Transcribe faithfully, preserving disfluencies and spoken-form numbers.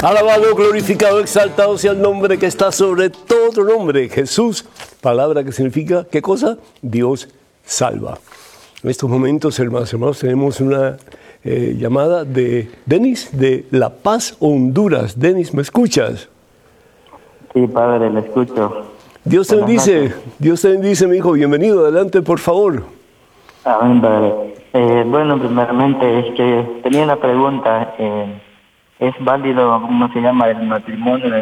Alabado, glorificado, exaltado sea el nombre que está sobre todo nombre, Jesús, palabra que significa, ¿qué cosa? Dios salva. En estos momentos, hermanos, hermanos, tenemos una eh, llamada de Denis de La Paz, Honduras. Denis, ¿me escuchas? Sí, padre, le escucho. Dios te bendice, Dios te bendice, mi hijo. Bienvenido, adelante, por favor. Amén, padre. Eh, bueno, primeramente, es que tenía una pregunta. Eh, ¿Es válido, cómo se llama, el matrimonio